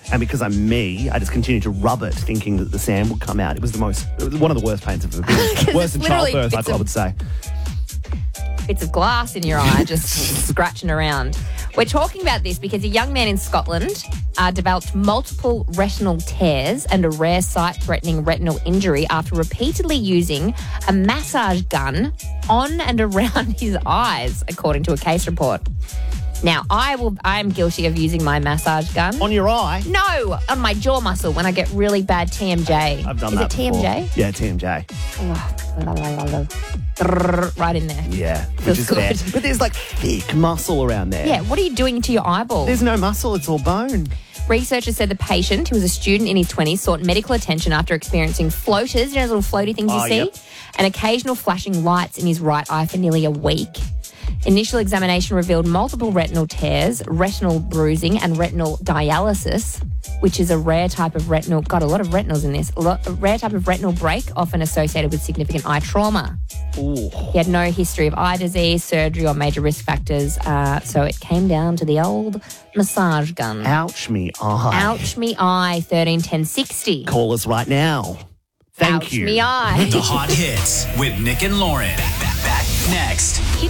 And because I'm me, I just continued to rub it, thinking that the sand would come out. It was one of the worst pains I've ever been. Worse than childbirth, I would say. Bits of glass in your eye, just scratching around. We're talking about this because a young man in Scotland developed multiple retinal tears and a rare sight-threatening retinal injury after repeatedly using a massage gun on and around his eyes, according to a case report. Now, I'm guilty of using my massage gun. On your eye? No, on my jaw muscle when I get really bad TMJ. I've done that before. Is it TMJ? Yeah, TMJ. Right in there. Yeah, Feels which is bad. good. But there's like thick muscle around there. Yeah, what are you doing to your eyeball? There's no muscle, it's all bone. Researchers said the patient, who was a student in his 20s, sought medical attention after experiencing floaters, you know, those little floaty things you see, yep. and occasional flashing lights in his right eye for nearly a week. Initial examination revealed multiple retinal tears, retinal bruising, and retinal dialysis, which is a rare type of retinal... Got a lot of retinals in this. A rare type of retinal break, often associated with significant eye trauma. Ooh. He had no history of eye disease, surgery, or major risk factors, so it came down to the old massage gun. Ouch me eye. Ouch me eye, 131060. Call us right now. Thank Ouch you. me eye. The Hot Hits with Nick and Lauren. Back next. Hit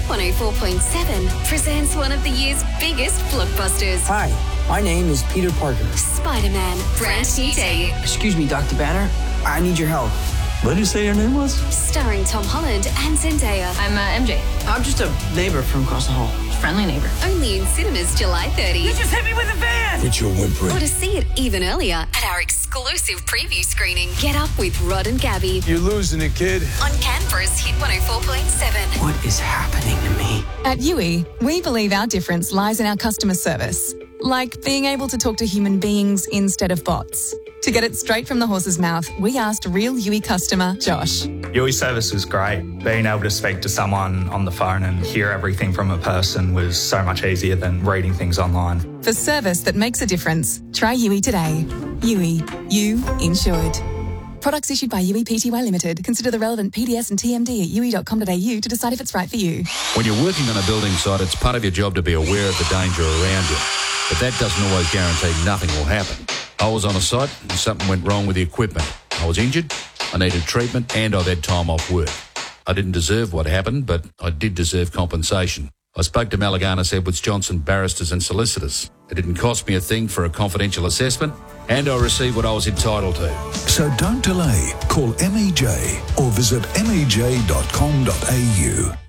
104.7 presents one of the year's biggest blockbusters. Hi, my name is Peter Parker. Spider-Man, brand new day. Excuse me, Dr. Banner. I need your help. What did you say your name was? Starring Tom Holland and Zendaya. I'm MJ. I'm just a neighbor from across the hall. Friendly neighbor. Only in cinemas July 30. You just hit me with a van! Quit your whimpering. Or to see it even earlier at our exclusive preview screening. Get Up with Rod and Gabby You're losing it, kid. on Canberra's Hit 104.7. What is happening to me? At Yui, we believe our difference lies in our customer service, like being able to talk to human beings instead of bots. To get it straight from the horse's mouth, we asked real Yui customer Josh. Yui service was great. Being able to speak to someone on the phone and hear everything from a person was so much easier than reading things online. For service that makes a difference, try Yui today. Yui, you insured. Products issued by Yui Pty Limited. Consider the relevant PDS and TMD at yui.com.au to decide if it's right for you. When you're working on a building site, it's part of your job to be aware of the danger around you. But that doesn't always guarantee nothing will happen. I was on a site and something went wrong with the equipment. I was injured, I needed treatment, and I've had time off work. I didn't deserve what happened, but I did deserve compensation. I spoke to Malaganas Edwards Johnson barristers and solicitors. It didn't cost me a thing for a confidential assessment, and I received what I was entitled to. So don't delay. Call MEJ or visit mej.com.au.